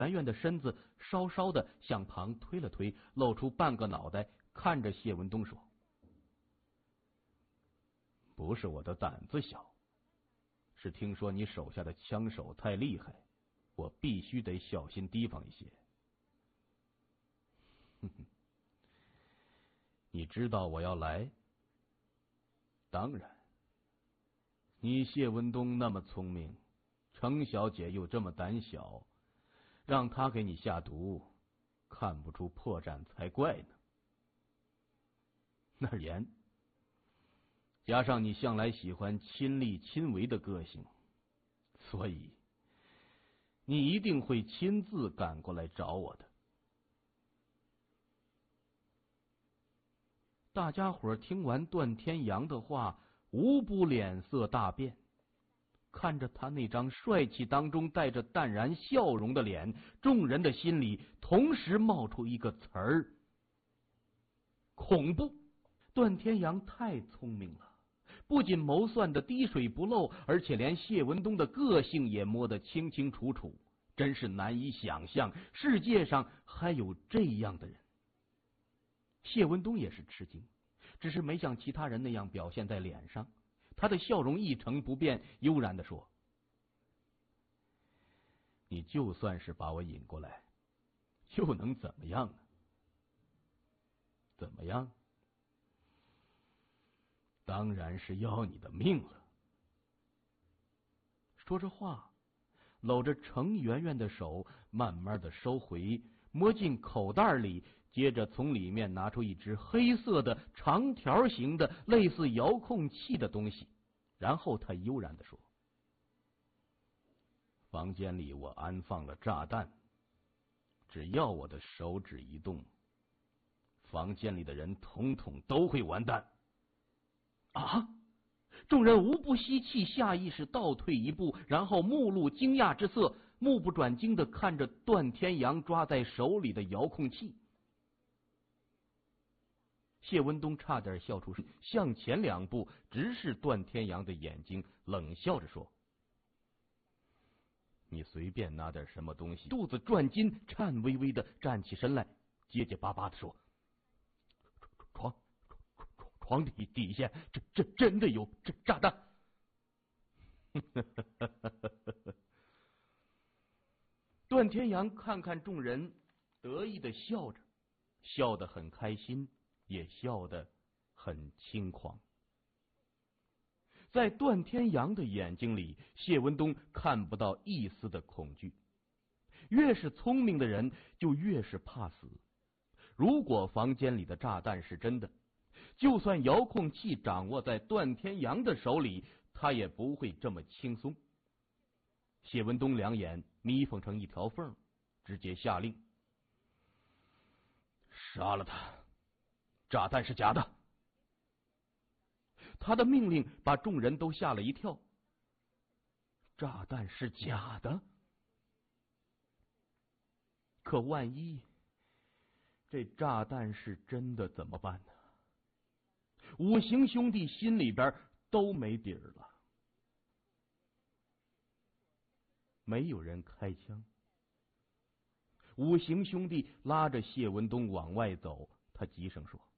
圆圆的身子稍稍的向旁推了推，露出半个脑袋，看着谢文东说：“不是我的胆子小，是听说你手下的枪手太厉害，我必须得小心提防一些。”哼哼，你知道我要来？当然，你谢文东那么聪明，程小姐又这么胆小，让她给你下毒，看不出破绽才怪呢。那儿言，加上你向来喜欢亲力亲为的个性，所以你一定会亲自赶过来找我的。大家伙听完段天阳的话，无不脸色大变，看着他那张帅气当中带着淡然笑容的脸，众人的心里同时冒出一个词儿：恐怖。段天阳太聪明了，不仅谋算的滴水不漏，而且连谢文东的个性也摸得清清楚楚，真是难以想象世界上还有这样的人。谢文东也是吃惊，只是没像其他人那样表现在脸上，他的笑容一成不变，悠然地说：“你就算是把我引过来，又能怎么样呢？怎么样？当然是要你的命了。”说着话，搂着程圆圆的手慢慢的收回，摸进口袋里，接着从里面拿出一只黑色的长条形的类似遥控器的东西，然后他悠然地说：“房间里我安放了炸弹，只要我的手指一动，房间里的人统统都会完蛋。”啊！众人无不吸气，下意识倒退一步，然后目露惊讶之色，目不转睛的看着段天阳抓在手里的遥控器。谢文东差点笑出声，向前2步，直视段天阳的眼睛，冷笑着说：“你随便拿点什么东西。”肚子转筋，颤巍巍的站起身来，结结巴巴的说：“床底下真的有炸弹。”段天阳看看众人，得意的笑着，笑得很开心，也笑得很轻狂。在段天阳的眼睛里，谢文东看不到一丝的恐惧。越是聪明的人，就越是怕死。如果房间里的炸弹是真的，就算遥控器掌握在段天阳的手里，他也不会这么轻松。谢文东两眼眯缝成一条缝，直接下令：“杀了他！炸弹是假的！”他的命令把众人都吓了一跳。炸弹是假的？可万一这炸弹是真的怎么办呢？五行兄弟心里边都没底儿了。没有人开枪。五行兄弟拉着谢文东往外走，他急声说：“